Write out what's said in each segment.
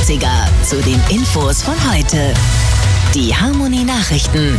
80er zu den Infos von heute. Die Harmony Nachrichten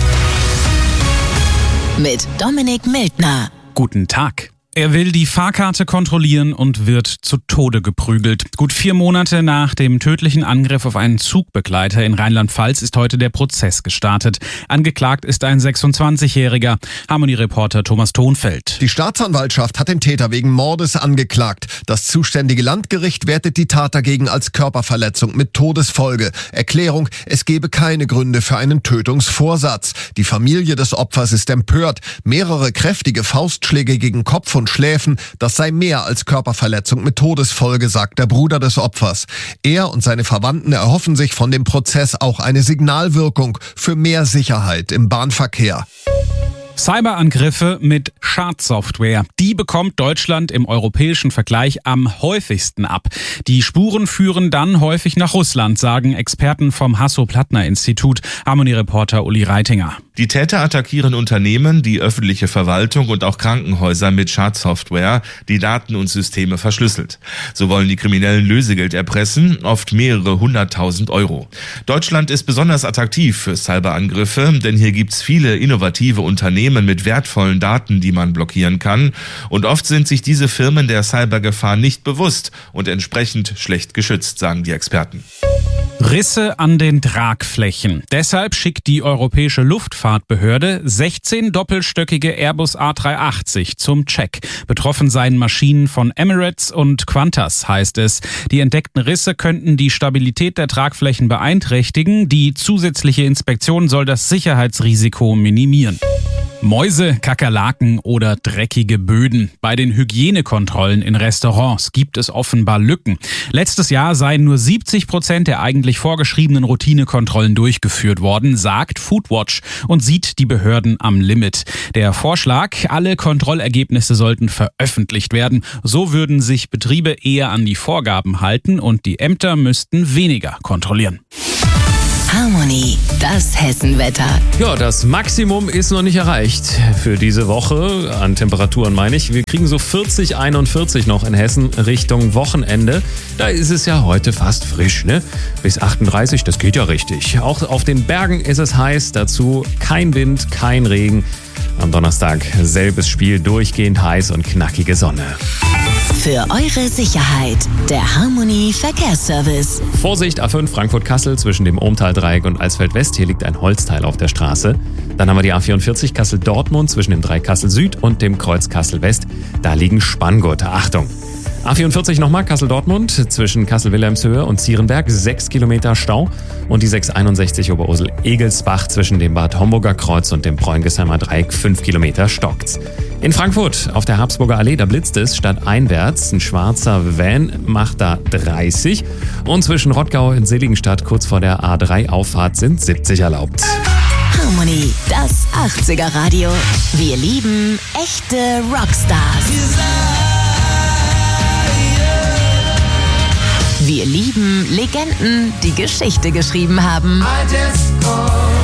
mit Dominik Mildner. Guten Tag. Er will die Fahrkarte kontrollieren und wird zu Tode geprügelt. Gut 4 Monate nach dem tödlichen Angriff auf einen Zugbegleiter in Rheinland-Pfalz ist heute der Prozess gestartet. Angeklagt ist ein 26-Jähriger. Harmony-Reporter Thomas Thonfeld. Die Staatsanwaltschaft hat den Täter wegen Mordes angeklagt. Das zuständige Landgericht wertet die Tat dagegen als Körperverletzung mit Todesfolge. Erklärung: Es gebe keine Gründe für einen Tötungsvorsatz. Die Familie des Opfers ist empört. Mehrere kräftige Faustschläge gegen Kopf und Schläfen, das sei mehr als Körperverletzung mit Todesfolge, sagt der Bruder des Opfers. Er und seine Verwandten erhoffen sich von dem Prozess auch eine Signalwirkung für mehr Sicherheit im Bahnverkehr. Cyberangriffe mit Schadsoftware. Die bekommt Deutschland im europäischen Vergleich am häufigsten ab. Die Spuren führen dann häufig nach Russland, sagen Experten vom Hasso-Plattner-Institut. Harmony-Reporter Uli Reitinger. Die Täter attackieren Unternehmen, die öffentliche Verwaltung und auch Krankenhäuser mit Schadsoftware, die Daten und Systeme verschlüsselt. So wollen die Kriminellen Lösegeld erpressen, oft mehrere 100.000 Euro. Deutschland ist besonders attraktiv für Cyberangriffe, denn hier gibt's viele innovative Unternehmen mit wertvollen Daten, die man blockieren kann. Und oft sind sich diese Firmen der Cybergefahr nicht bewusst und entsprechend schlecht geschützt, sagen die Experten. Risse an den Tragflächen. Deshalb schickt die Europäische Luftfahrtbehörde 16 doppelstöckige Airbus A380 zum Check. Betroffen seien Maschinen von Emirates und Qantas, heißt es. Die entdeckten Risse könnten die Stabilität der Tragflächen beeinträchtigen. Die zusätzliche Inspektion soll das Sicherheitsrisiko minimieren. Mäuse, Kakerlaken oder dreckige Böden. Bei den Hygienekontrollen in Restaurants gibt es offenbar Lücken. Letztes Jahr seien nur 70% der eigentlich vorgeschriebenen Routinekontrollen durchgeführt worden, sagt Foodwatch und sieht die Behörden am Limit. Der Vorschlag: alle Kontrollergebnisse sollten veröffentlicht werden. So würden sich Betriebe eher an die Vorgaben halten und die Ämter müssten weniger kontrollieren. Harmony, das Hessenwetter. Ja, das Maximum ist noch nicht erreicht für diese Woche. An Temperaturen meine ich. Wir kriegen so 40, 41 noch in Hessen Richtung Wochenende. Da ist es ja heute fast frisch, ne? Bis 38, das geht ja richtig. Auch auf den Bergen ist es heiß. Dazu kein Wind, kein Regen. Am Donnerstag selbes Spiel, durchgehend heiß und knackige Sonne. Für eure Sicherheit, der Harmony Verkehrsservice. Vorsicht, A5 Frankfurt-Kassel zwischen dem Ohmtal-Dreieck und Alsfeld-West. Hier liegt ein Holzteil auf der Straße. Dann haben wir die A44 Kassel-Dortmund zwischen dem Dreieck Kassel-Süd und dem Kreuz Kassel-West. Da liegen Spanngurte. Achtung! A44 nochmal, Kassel-Dortmund zwischen Kassel-Wilhelmshöhe und Zierenberg, 6 Kilometer Stau. Und die 661 Oberursel-Egelsbach zwischen dem Bad Homburger Kreuz und dem Bräungesheimer Dreieck, 5 Kilometer stockt's. In Frankfurt auf der Habsburger Allee, da blitzt es stadteinwärts. Ein schwarzer Van macht da 30. Und zwischen Rottgau und Seligenstadt kurz vor der A3-Auffahrt sind 70 erlaubt. Harmony, das 80er Radio. Wir lieben echte Rockstars. Wir lieben Legenden, die Geschichte geschrieben haben.